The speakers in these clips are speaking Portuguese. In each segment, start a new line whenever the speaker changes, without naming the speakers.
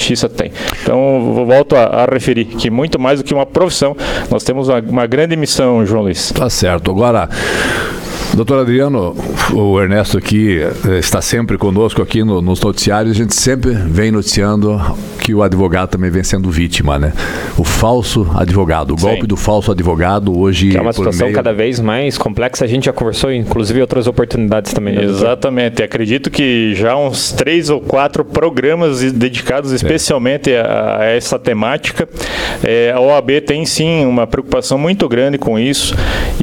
Justiça tem. Então, volto a referir que muito mais do que uma profissão, nós temos uma grande missão, João Luiz.
Tá certo. Agora, doutor Adriano, o Ernesto aqui está sempre conosco aqui nos noticiários. A gente sempre vem noticiando que o advogado também vem sendo vítima, né? O falso advogado, o golpe do falso advogado hoje...
Que é uma situação cada vez mais complexa. A gente já conversou, inclusive, em outras oportunidades também. Né,
exatamente. Acredito que já uns 3 ou 4 programas dedicados especialmente a essa temática. A OAB tem, sim, uma preocupação muito grande com isso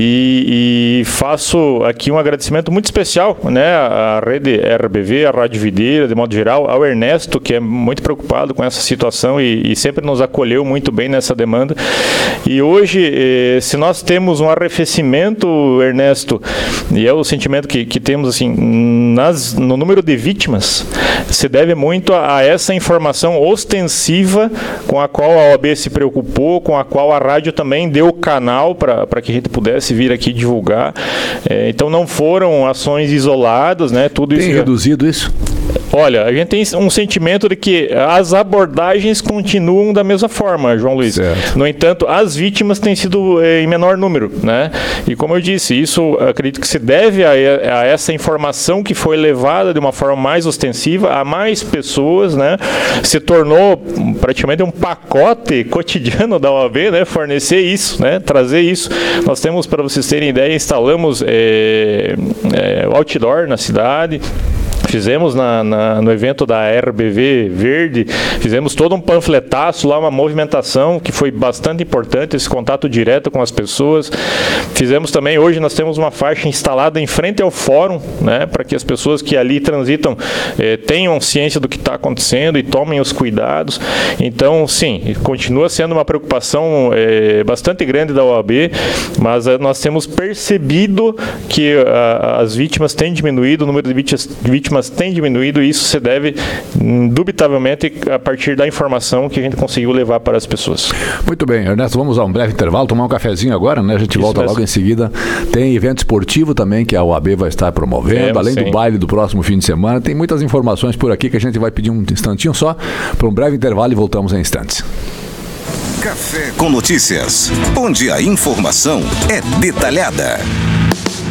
e faço aqui um agradecimento muito especial, né, à rede RBV, à Rádio Videira, de modo geral, ao Ernesto, que é muito preocupado com essa situação e sempre nos acolheu muito bem nessa demanda. E hoje, se nós temos um arrefecimento, Ernesto, e é o sentimento que temos assim, no número de vítimas, se deve muito a essa informação ostensiva com a qual a OAB se preocupou, com a qual a rádio também deu canal para que a gente pudesse vir aqui divulgar. Então não foram ações isoladas, né? Tudo
tem
isso
reduzido isso?
Olha, a gente tem um sentimento de que as abordagens continuam da mesma forma, João Luiz. Certo. No entanto, as vítimas têm sido em menor número, né? E como eu disse, isso acredito que se deve a essa informação que foi levada de uma forma mais ostensiva a mais pessoas, né? Se tornou praticamente um pacote cotidiano da OAB, né? Fornecer isso, né? Trazer isso. Nós temos, para vocês terem ideia, instalamos o outdoor na cidade. Fizemos no evento da RBV Verde, fizemos todo um panfletaço lá, uma movimentação que foi bastante importante, esse contato direto com as pessoas. Fizemos também, hoje nós temos uma faixa instalada em frente ao fórum, né, para que as pessoas que ali transitam tenham ciência do que está acontecendo e tomem os cuidados. Então, sim, continua sendo uma preocupação bastante grande da OAB, mas nós temos percebido que as vítimas têm diminuído, o número de vítimas tem diminuído, e isso se deve, indubitavelmente, a partir da informação que a gente conseguiu levar para as pessoas.
Muito bem, Ernesto, vamos a um breve intervalo, tomar um cafezinho agora, né? A gente volta logo em seguida. Tem evento esportivo também que a OAB vai estar promovendo, além do baile do próximo fim de semana. Tem muitas informações por aqui que a gente vai pedir um instantinho só para um breve intervalo e voltamos em instantes.
Café com Notícias, onde a informação é detalhada.